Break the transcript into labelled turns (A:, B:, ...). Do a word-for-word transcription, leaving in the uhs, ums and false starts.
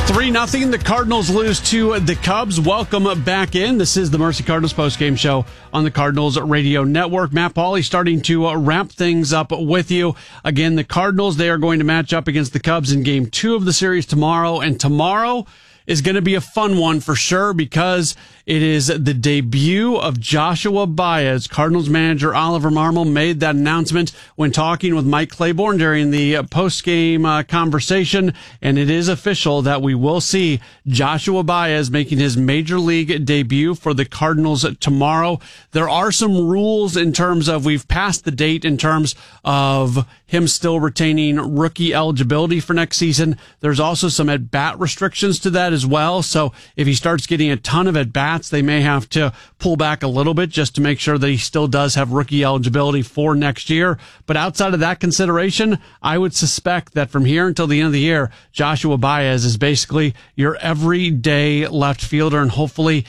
A: three nothing. The Cardinals lose to the Cubs. Welcome back in. This is the Mercy Cardinals postgame show on the Cardinals Radio Network. Matt Pauley starting to uh, wrap things up with you. Again, the Cardinals, they are going to match up against the Cubs in game two of the series tomorrow. And tomorrow is going to be a fun one for sure because it is the debut of Joshua Baez. Cardinals manager Oliver Marmol made that announcement when talking with Mike Claiborne during the post-game uh, conversation, and it is official that we will see Joshua Baez making his major league debut for the Cardinals tomorrow. There are some rules in terms of we've passed the date in terms of him still retaining rookie eligibility for next season. There's also some at-bat restrictions to that as well, so if he starts getting a ton of at-bats, they may have to pull back a little bit just to make sure that he still does have rookie eligibility for next year. But outside of that consideration, I would suspect that from here until the end of the year, Joshua Baez is basically your everyday left fielder, and hopefully